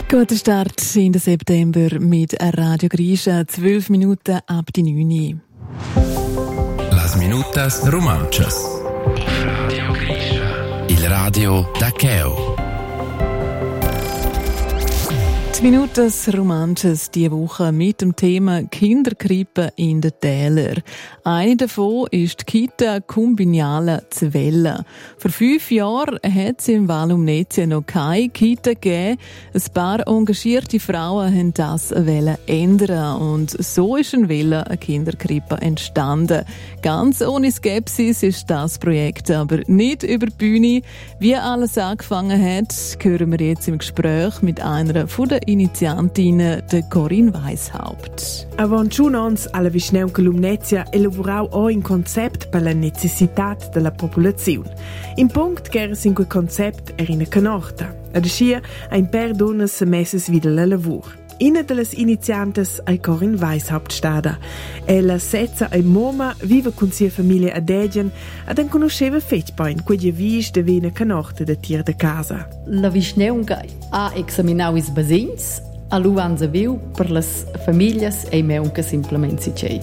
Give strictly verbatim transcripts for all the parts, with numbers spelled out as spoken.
Guter Start in den September mit Radio Grisha, zwölf Minuten ab die neun. Las minutas romanchas. Radio Grisha. Il radio da Cheo. Die Minutas Romanches diese Woche mit dem Thema Kinderkrippe in den Tälern. Eine davon ist die Kita Cumbignala Zvella. Vor fünf Jahren hat sie im Val Umnezia noch keine Kita gegeben. Ein paar engagierte Frauen haben das ändern und so ist ein Wille eine Kinderkrippe entstanden. Ganz ohne Skepsis ist das Projekt aber nicht über die Bühne. Wie alles angefangen hat, hören wir jetzt im Gespräch mit einer von der Iniziantinnen, der Corinne Weishaupt. Avant junons alla vischnaunca Lumnezia elaborau o in concept per la necessitat della popolazione. In punct che sin quel concept era in canorta. Ad ascia ein per donnes se messes wieder la lavur. Una delle iniziantes è Corinne Weishaupt stada. Ella setza ai moma vive con sia famiglia a Degen ed en conosceva fetchpain quegli vis de vena canorta de tir de casa. La vischnaunca ha examinau is basins, a luanza viu per las famiglias e meunca simplement si c'è.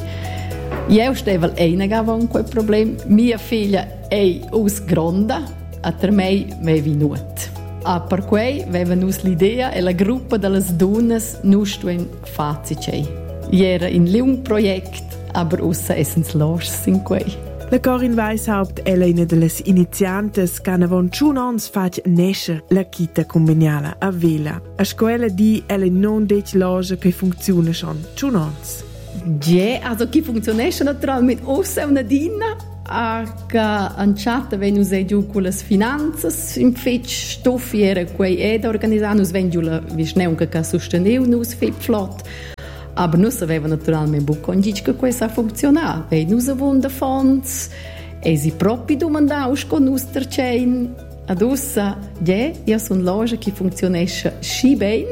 Io stevel eine gavon quel problem, mia figlia è us gronda, a ter mei me vinut. A per quei aveva nus l'idea e la gruppa delle donne nus tuen fazi c'è. Era in liung projekt, aber ussa essens los in quei. La Corinne Weishaupt è una delle iniziantes che avon junons fac nescer la Kita Cumbignala a Vela. A scuola di elle non dec loge che funziona schon junons. Ja, also che funziona naturalmente ussa una dinna. Che anciata venus e giù con le finanze in fetch stoffi era quei ed organizzare nus vengiu la visneunca che sosteneu nus fet flott aber nus aveva naturalmente bu condic che questa funziona e nus avon da fonds e si propi domandaus con nus tercein ad ussa ja io son loge che funzionesce schi ben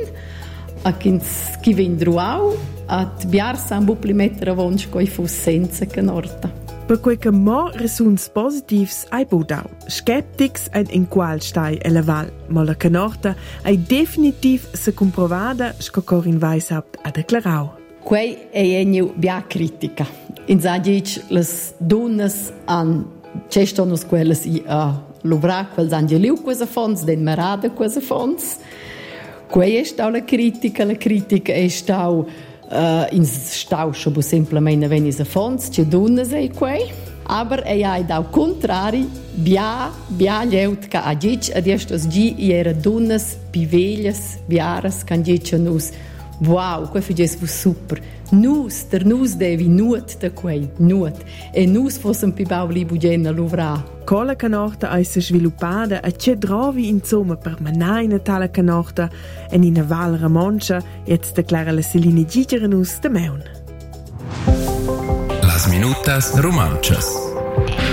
a kins chi vendruau at biar sam bu plimetra vonch coi fu senza canorta. Per quei che mo resuns positivs ai budau. Skeptics ein in qual stai e la val, ma la canorta ai definitiv se comprovada sco Corinne Weishaupt ha declarau. Quei è eniu bia critica. In zagic las donnes an cestonus quelles i a luvra quels angeliu quesa fons den marada quesa fons. Quei è stau la critica, la critica è stau Uh, in stau schon semplicemente wenn is a fons che donne sei quei aber ei ai dau contrari bia bia leut ca agic ad estos gi era donnes pivelhas biaras candice nus wow quei figes fu super nus der nus devi nuot da quei nuot e nus fossen pibau li bugena luvra. Cola canorta ai se sviluppata e c'è drovi insomma per manaina tale canorta e in una val ramoncia jetzt declara la Celine Gigerenus de Meun. Las minutas romanchas.